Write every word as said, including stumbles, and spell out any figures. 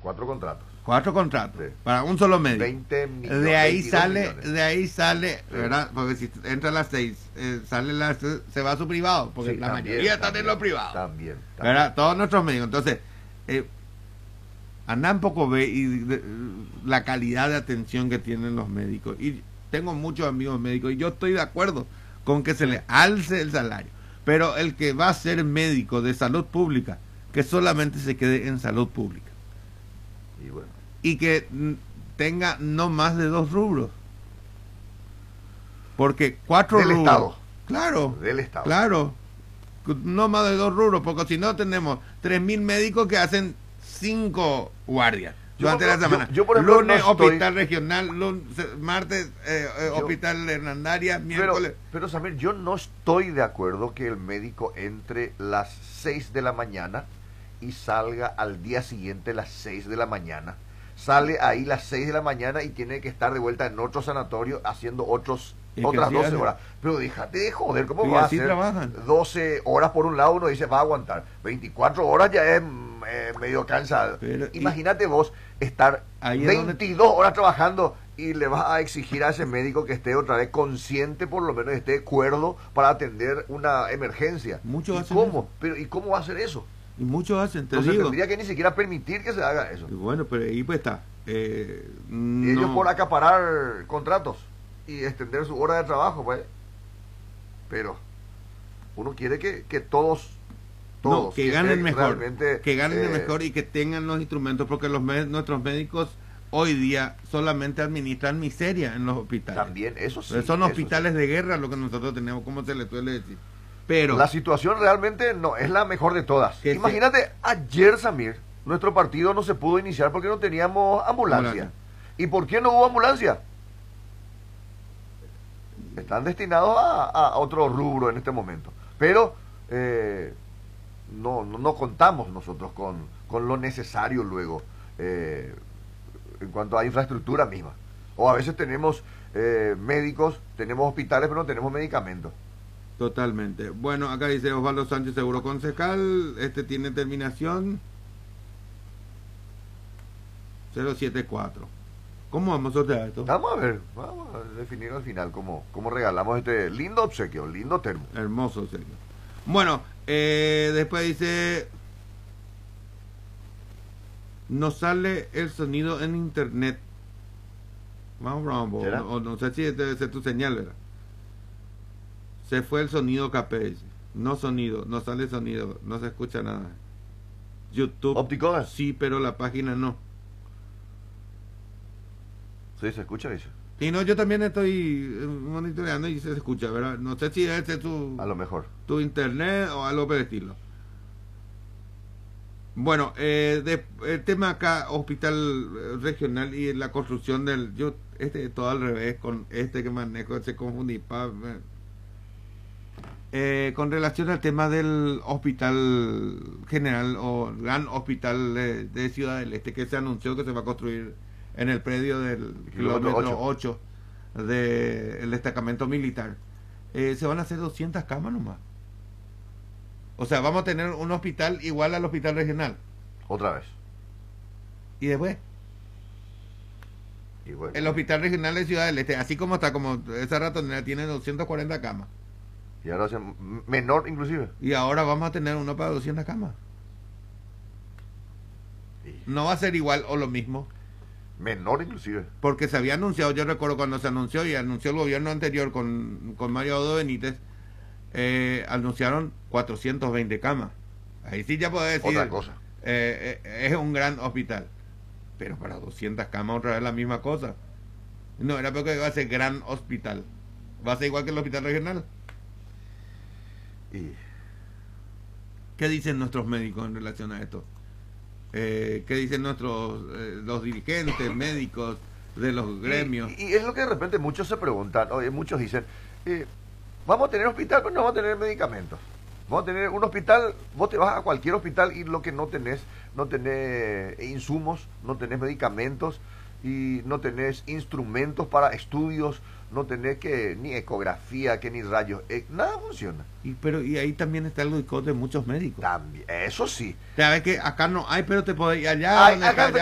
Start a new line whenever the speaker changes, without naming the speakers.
Cuatro contratos.
Cuatro contratos,
Sí.
para un solo médico.
veinte millones.
De ahí
veintidós
sale,
millones.
de ahí sale,
Sí.
¿verdad? Porque si entra a las seis, eh, sale las, se va a su privado, porque
Sí,
la
también,
mayoría están
también,
en lo privado.
También, también.
¿Verdad? Todos nuestros médicos. Entonces, eh, anda un poco ve y de, la calidad de atención que tienen los médicos. Y tengo muchos amigos médicos y yo estoy de acuerdo con que se le alce el salario. Pero el que va a ser médico de salud pública, que solamente se quede en salud pública.
Y bueno.
Y que mm, tenga no más de dos rubros. Porque cuatro
Del
rubros.
Estado.
Claro.
Del Estado.
Claro. No más de dos rubros, porque si no tenemos tres mil médicos que hacen cinco guardias
Yo,
durante
por-
la semana.
yo- yo, por ejemplo,
Lunes,
no estoy-
hospital regional, lunes, martes, eh, eh,
Yo-
hospital Hernandaria,
Pero,
miércoles.
pero Samir, yo no estoy de acuerdo que el médico entre las seis de la mañana y salga al día siguiente las seis de la mañana. Sale ahí las seis de la mañana y tiene que estar de vuelta en otro sanatorio haciendo otros
Y que
otras
así
doce
hacen.
horas. Pero déjate de joder, ¿cómo
Y
va a
así
hacer
trabajan.
doce horas por un lado? Uno dice, va a aguantar. veinticuatro horas ya es eh, medio cansado.
Pero, y-
Imagínate vos estar
Ahí es donde-
veintidós horas trabajando y le vas a exigir a ese médico que esté otra vez consciente, por lo menos esté cuerdo para atender una emergencia.
Muchos
¿Y
hacen
cómo?
eso.
Pero, ¿y cómo va a hacer eso?
Y muchos hacen, te
No se
digo.
tendría que ni siquiera permitir que se haga eso.
Y bueno, pero ahí pues está. Eh,
Y ellos
no-
por acaparar contratos y extender su hora de trabajo, pues. Pero uno quiere que, que todos, todos,
No, que ganen
estén
mejor,
realmente,
que ganen
eh,
mejor y que tengan los instrumentos, porque los me- nuestros médicos hoy día solamente administran miseria en los hospitales.
También, eso sí.
Pero son
eso
hospitales
sí.
de guerra lo que nosotros tenemos, como se le suele decir. Pero
La situación realmente no es la mejor de todas.
Que
Imagínate, ayer, Samir, nuestro partido no se pudo iniciar porque no teníamos ambulancia.
Ambulancia.
¿Y por qué no hubo ambulancia? Están destinados a, a otro rubro en este momento. Pero eh, no, no, no contamos nosotros con, con lo necesario luego eh, en cuanto a infraestructura misma. O a veces tenemos eh, médicos, tenemos hospitales, pero no tenemos medicamentos.
totalmente. Bueno, acá dice Osvaldo Sánchez, seguro concejal, este tiene terminación cero siete cuatro. ¿Cómo vamos a sortear esto?
Vamos a ver, vamos a definir al final cómo, cómo regalamos este lindo obsequio, lindo termo.
Hermoso, serio. Bueno, eh, después dice, nos sale el sonido en internet. Vamos, vamos,
¿Será?
o no sé si debe ser tu señal, ¿verdad? Se fue el sonido K P, dice. No sonido, no sale sonido, no se escucha nada. YouTube,
¿Óptico?
sí, pero la página no.
Sí, se escucha, dice.
Y no, yo también estoy eh, monitoreando y se escucha, ¿verdad? No sé si ese es tu,
A lo mejor.
tu internet o algo por el estilo. Bueno, eh, de, el tema acá, hospital eh, regional y la construcción del... Yo, este todo al revés, con este que manejo, se confundí. Pa, eh, eh, con relación al tema del hospital general o gran hospital de, de Ciudad del Este, que se anunció que se va a construir en el predio del
Kilómetro
kilómetro ocho del destacamento militar, eh, se van a hacer doscientas camas nomás. O sea, vamos a tener un hospital igual al hospital regional.
Otra vez.
Y después,
Y bueno.
el hospital regional de Ciudad del Este, así como está, como esa ratonera, tiene doscientas cuarenta camas.
Y ahora hace menor inclusive.
Y ahora vamos a tener uno para doscientas camas.
Y
No va a ser igual o lo mismo,
menor inclusive.
porque se había anunciado, yo recuerdo cuando se anunció y anunció el gobierno anterior con, con Mario Audo Benítez, eh, anunciaron cuatrocientas veinte camas. Ahí sí ya puedo decir,
Otra cosa.
eh, eh, es un gran hospital, pero para doscientas camas otra vez la misma cosa. No, era porque iba a ser gran hospital. Va a ser igual que el hospital regional.
Y
¿Qué dicen nuestros médicos en relación a esto? Eh, ¿Qué dicen nuestros eh, los dirigentes médicos de los gremios?
Y, y es lo que de repente muchos se preguntan, oye, muchos dicen, eh, vamos a tener hospital, pero no vamos a tener medicamentos. Vamos a tener un hospital, vos te vas a cualquier hospital y lo que no tenés, no tenés insumos, no tenés medicamentos y no tenés instrumentos para estudios, no tenés que ni ecografía, que ni rayos, eh, nada funciona.
Y, pero, y ahí también está el boicot de muchos médicos.
También, eso sí.
Sabes que acá no hay, pero te podés ir allá.
Ay,
donde
acá
está,